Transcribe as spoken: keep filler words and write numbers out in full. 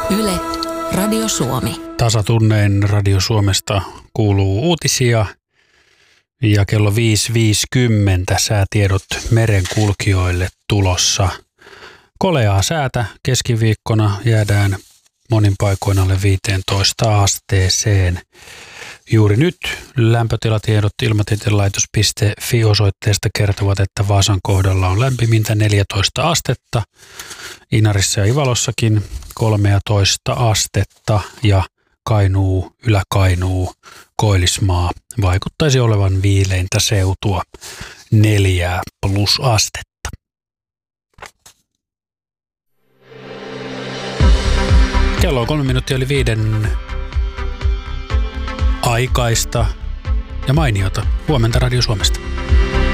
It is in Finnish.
Yle, Radio Suomi. Tasatunnein Radio Suomesta kuuluu uutisia ja kello viisi viisikymmentä säätiedot merenkulkijoille tulossa. Koleaa säätä, keskiviikkona jäädään monin paikoin alle viisitoista asteeseen. Juuri nyt lämpötilatiedot ilmatieteen laitos piste fi osoitteesta kertovat, että Vaasan kohdalla on lämpimintä neljätoista astetta, Inarissa ja Ivalossakin kolmetoista astetta ja Kainuu, Ylä-Kainuu, Koillismaa vaikuttaisi olevan viileintä seutua neljää plus astetta. Kello on kolme minuuttia yli viiden. Aikaista ja mainiota. Huomenta Radio Suomesta.